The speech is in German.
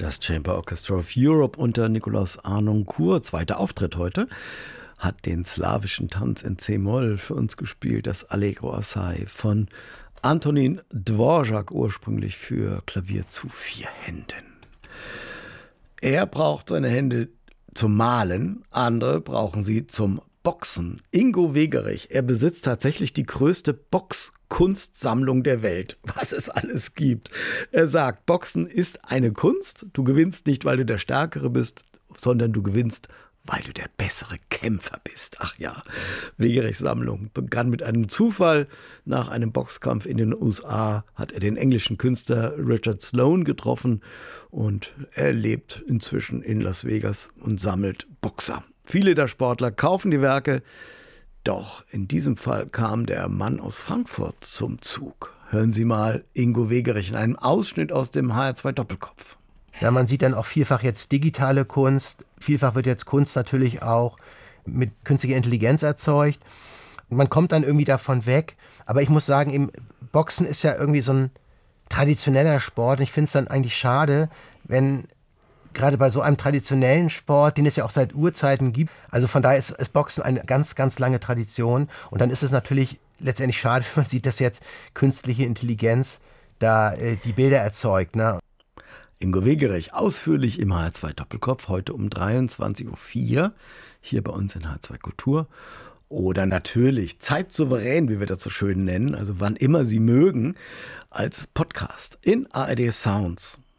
Das Chamber Orchestra of Europe unter Nikolaus Harnoncourt, zweiter Auftritt heute, hat den slawischen Tanz in C-Moll für uns gespielt, das Allegro assai von Antonín Dvořák, ursprünglich für Klavier zu 4 Händen. Er braucht seine Hände zum Malen, andere brauchen sie zum Boxen. Ingo Wegerich, er besitzt tatsächlich die größte Boxkunstsammlung der Welt, was es alles gibt. Er sagt, Boxen ist eine Kunst. Du gewinnst nicht, weil du der Stärkere bist, sondern du gewinnst, weil du der bessere Kämpfer bist. Ach ja, Wegerichs Sammlung begann mit einem Zufall. Nach einem Boxkampf in den USA hat er den englischen Künstler Richard Sloan getroffen und er lebt inzwischen in Las Vegas und sammelt Boxer. Viele der Sportler kaufen die Werke, doch in diesem Fall kam der Mann aus Frankfurt zum Zug. Hören Sie mal Ingo Wegerich in einem Ausschnitt aus dem HR2 Doppelkopf. Ja, man sieht dann auch vielfach jetzt digitale Kunst. Vielfach wird jetzt Kunst natürlich auch mit künstlicher Intelligenz erzeugt. Man kommt dann irgendwie davon weg. Aber ich muss sagen, eben, Boxen ist ja irgendwie so ein traditioneller Sport. Und ich finde es dann eigentlich schade, wenn gerade bei so einem traditionellen Sport, den es ja auch seit Urzeiten gibt, also von daher ist Boxen eine ganz, ganz lange Tradition. Und dann ist es natürlich letztendlich schade, wenn man sieht, dass jetzt künstliche Intelligenz da die Bilder erzeugt, ne? Ingo Wegerich, ausführlich im HR2 Doppelkopf, heute um 23.04 Uhr, hier bei uns in HR2 Kultur. Oder natürlich zeitsouverän, wie wir das so schön nennen, also wann immer Sie mögen, als Podcast in ARD Sounds.